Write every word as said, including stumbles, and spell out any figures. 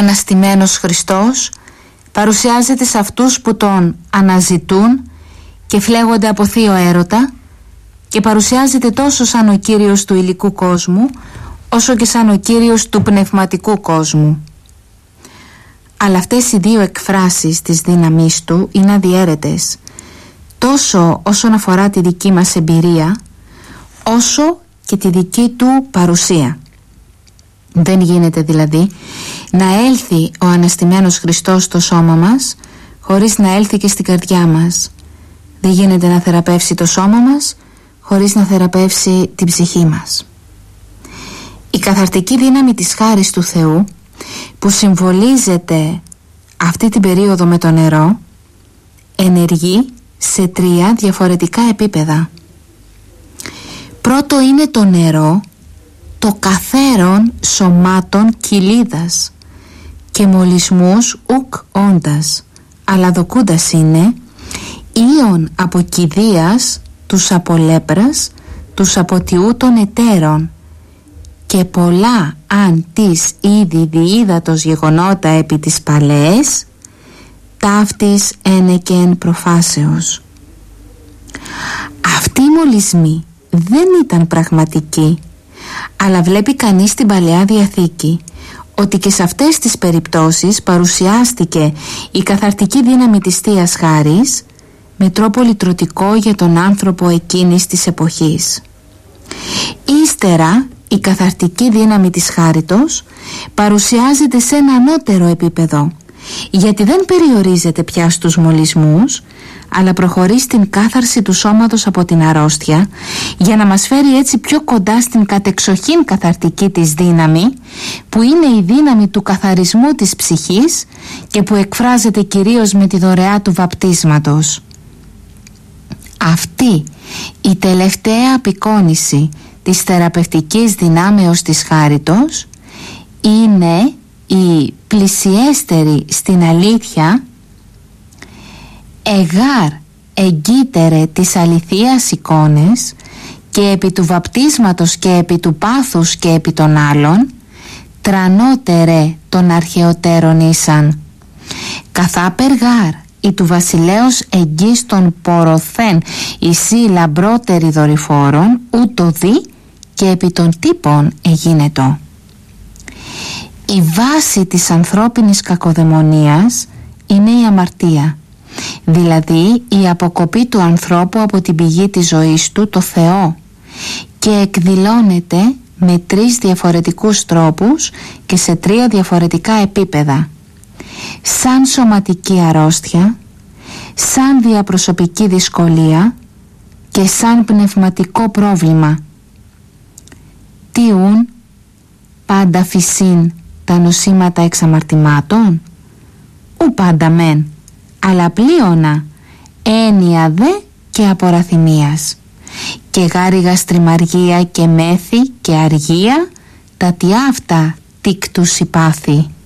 αναστημένος Χριστός παρουσιάζεται σε αυτούς που τον αναζητούν και φλέγονται από θείο έρωτα, και παρουσιάζεται τόσο σαν ο Κύριος του υλικού κόσμου όσο και σαν ο Κύριος του πνευματικού κόσμου. Αλλά αυτές οι δύο εκφράσεις της δύναμής του είναι αδιέρετες, τόσο όσον αφορά τη δική μας εμπειρία όσο και τη δική του παρουσία. Δεν γίνεται δηλαδή να έλθει ο αναστημένος Χριστός στο σώμα μας χωρίς να έλθει και στην καρδιά μας. Δεν γίνεται να θεραπεύσει το σώμα μας χωρίς να θεραπεύσει την ψυχή μας. Η καθαρτική δύναμη της χάρις του Θεού, που συμβολίζεται αυτή την περίοδο με το νερό, ενεργεί σε τρία διαφορετικά επίπεδα. Πρώτο είναι το νερό, το καθαίρον σωμάτων κοιλίδας και μολυσμούς ουκ όντας, αλλά δοκούντας είναι ήων από κηδείας, τους από λέπρας, τους από τιού των εταίρων, και πολλά αν της ήδη διείδατος γεγονότα επί της παλαιές, ταύτης ένεκεν προφάσεως. Αυτοί οι μολυσμοί δεν ήταν πραγματικοί, αλλά βλέπει κανείς στην Παλαιά Διαθήκη ότι και σε αυτές τις περιπτώσεις παρουσιάστηκε η καθαρτική δύναμη της Θείας Χάρης με τρόπο λυτρωτικό για τον άνθρωπο εκείνης της εποχής. Ύστερα η καθαρτική δύναμη της χάριτος παρουσιάζεται σε ένα ανώτερο επίπεδο, γιατί δεν περιορίζεται πια στους μολυσμούς, αλλά προχωρεί στην κάθαρση του σώματος από την αρρώστια, για να μας φέρει έτσι πιο κοντά στην κατεξοχήν καθαρτική της δύναμη, που είναι η δύναμη του καθαρισμού της ψυχής και που εκφράζεται κυρίως με τη δωρεά του βαπτίσματος. Αυτή η τελευταία απεικόνηση της θεραπευτικής δυνάμεως της χάριτος είναι η πλησιέστερη στην αλήθεια, εγάρ εγκύτερε της αληθείας εικόνες, και επί του βαπτίσματος και επί του πάθους και επί των άλλων τρανότερε των αρχαιοτέρων ήσαν, καθά περγάρ ή του βασιλέως εγγύς των πορωθέν εισί λαμπρότερη δορυφόρων, ούτω δι και επί των τύπων εγίνετο. Η βάση της ανθρώπινης κακοδαιμονίας είναι η αμαρτία, δηλαδή η αποκοπή του ανθρώπου από την πηγή της ζωής του, το Θεό, και εκδηλώνεται με τρεις διαφορετικούς τρόπους και σε τρία διαφορετικά επίπεδα: σαν σωματική αρρώστια, σαν διαπροσωπική δυσκολία και σαν πνευματικό πρόβλημα. Τίουν πάντα φυσίν τα νοσήματα εξαμαρτημάτων, ου πάντα μεν, αλλά πλείονα έννοια δε και αποραθυμίας, και γάριγα στριμαργία και μέθη και αργία, τα τι αυτά τίκτους υπάθη.